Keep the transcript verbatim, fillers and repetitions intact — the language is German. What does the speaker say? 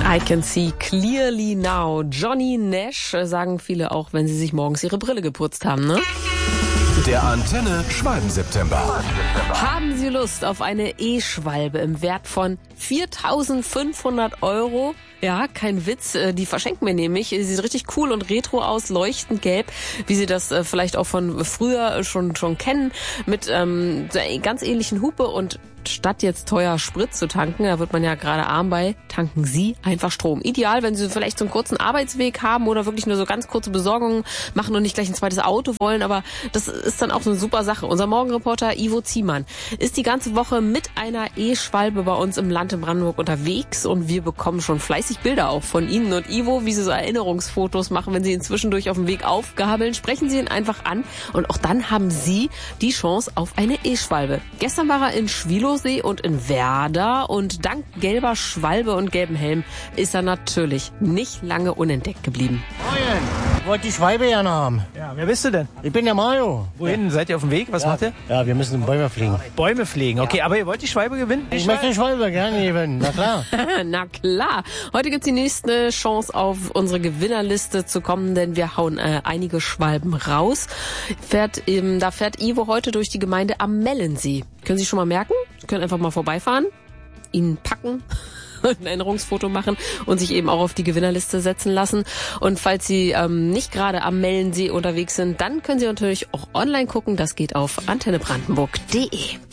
I can see clearly now. Johnny Nash, sagen viele auch, wenn sie sich morgens ihre Brille geputzt haben, ne? Der Antenne Schwalben-September. Haben Sie Lust auf eine E-Schwalbe im Wert von viertausendfünfhundert Euro? Ja, kein Witz, die verschenken wir nämlich. Sie sieht richtig cool und retro aus, leuchtend gelb, wie Sie das vielleicht auch von früher schon schon kennen, mit ähm, ganz ähnlichen Hupe. Und statt jetzt teuer Sprit zu tanken, da wird man ja gerade arm bei, tanken Sie einfach Strom. Ideal, wenn Sie vielleicht so einen kurzen Arbeitsweg haben oder wirklich nur so ganz kurze Besorgungen machen und nicht gleich ein zweites Auto wollen, aber das ist dann auch so eine super Sache. Unser Morgenreporter Ivo Ziemann ist die ganze Woche mit einer E-Schwalbe bei uns im Land in Brandenburg unterwegs und wir bekommen schon fleißig Bilder auch von Ihnen und Ivo, wie Sie so Erinnerungsfotos machen, wenn Sie ihn zwischendurch auf dem Weg aufgabeln. Sprechen Sie ihn einfach an und auch dann haben Sie die Chance auf eine E-Schwalbe. Gestern war er in Schwilosee und in Werder und dank gelber Schwalbe und gelbem Helm ist er natürlich nicht lange unentdeckt geblieben. Moin, ich wollte die Schwalbe gerne haben. Ja, wer bist du denn? Ich bin der Mario. Wohin? Ja. Seid ihr auf dem Weg? Was ja. macht ihr? Ja, wir müssen Bäume pflegen. Bäume pflegen, okay. Ja. Aber ihr wollt die Schwalbe gewinnen? Die ich Schwalbe? möchte die Schwalbe gerne gewinnen, na klar. Na klar. Heute gibt's die nächste Chance, auf unsere Gewinnerliste zu kommen, denn wir hauen äh, einige Schwalben raus. Fährt, ähm, da fährt Ivo heute durch die Gemeinde am Mellensee. Können Sie schon mal merken? Sie können einfach mal vorbeifahren, ihn packen, ein Erinnerungsfoto machen und sich eben auch auf die Gewinnerliste setzen lassen. Und falls Sie ähm, nicht gerade am Mellensee unterwegs sind, dann können Sie natürlich auch online gucken. Das geht auf antenne brandenburg punkt de.